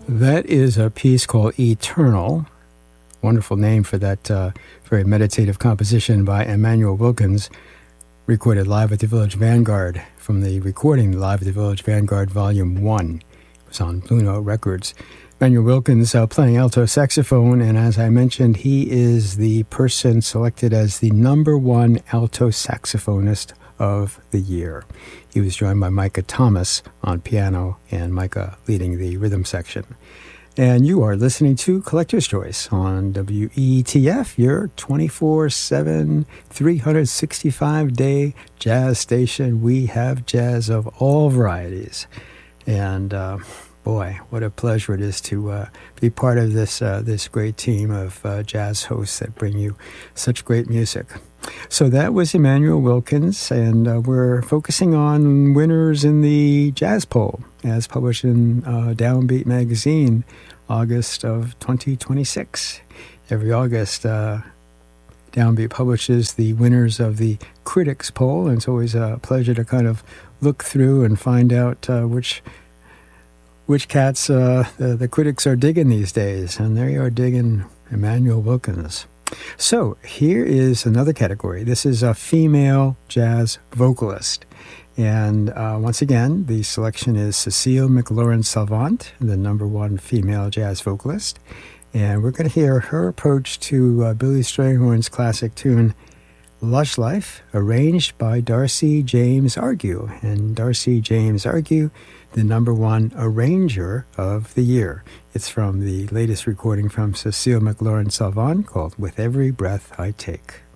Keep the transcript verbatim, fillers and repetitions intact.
That is a piece called Eternal. Wonderful name for that uh, very meditative composition by Emmanuel Wilkins, recorded live at the Village Vanguard from the recording Live at the Village Vanguard Volume one. It was on Blue Note Records. Emmanuel Wilkins uh, playing alto saxophone, and as I mentioned, he is the person selected as the number one alto saxophonist of the year. He was joined by Micah Thomas on piano and Micah leading the rhythm section. And you are listening to Collector's Choice on W E T F, your twenty-four seven, three hundred sixty-five day jazz station. We have jazz of all varieties. And uh, boy, what a pleasure it is to uh, be part of this, uh, this great team of uh, jazz hosts that bring you such great music. So that was Emmanuel Wilkins, and uh, we're focusing on winners in the jazz poll, as published in uh, Downbeat magazine, August of twenty twenty-six. Every August, uh, Downbeat publishes the winners of the critics poll, and it's always a pleasure to kind of look through and find out uh, which which cats uh, the, the critics are digging these days. And there you are digging Emmanuel Wilkins. So here is another category. This is a female jazz vocalist. And uh, once again, the selection is Cecile McLaurin-Salvant, the number one female jazz vocalist. And we're going to hear her approach to uh, Billy Strayhorn's classic tune, Lush Life, arranged by Darcy James Argue. And Darcy James Argue, the number one arranger of the year. It's from the latest recording from Cecile McLaurin-Salvant called With Every Breath I Take.